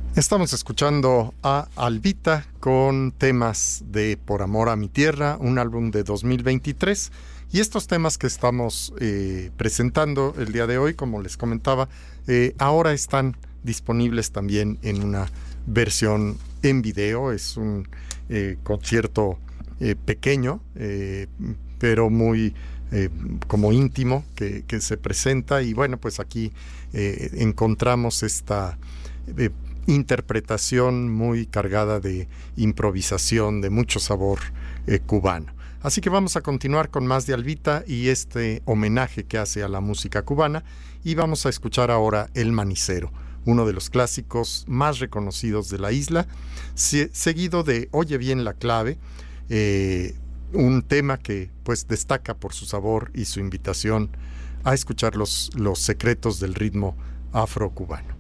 Estamos escuchando a Alvita con temas de Por Amor a mi Tierra, un álbum de 2023. Y estos temas que estamos presentando el día de hoy, como les comentaba, ahora están disponibles también en una versión en video. Es un concierto pequeño, pero muy como íntimo que se presenta. Y bueno, pues aquí encontramos esta interpretación muy cargada de improvisación, de mucho sabor cubano. Así que vamos a continuar con más de Alvita y este homenaje que hace a la música cubana, y vamos a escuchar ahora El Manicero, uno de los clásicos más reconocidos de la isla, seguido de Oye bien la clave, un tema que pues destaca por su sabor y su invitación a escuchar los secretos del ritmo afrocubano.